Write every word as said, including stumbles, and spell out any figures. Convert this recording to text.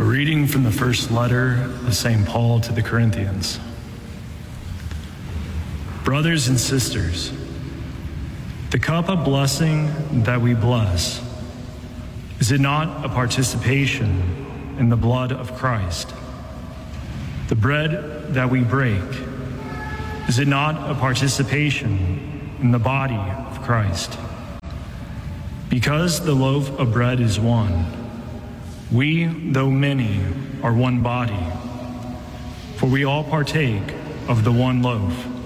reading from the first letter of Saint Paul to the Corinthians. Brothers and sisters, the cup of blessing that we bless, is it not a participation in the blood of Christ? The bread that we break, is it not a participation in the body of Christ? Because the loaf of bread is one, we, though many, are one body, for we all partake of the one loaf.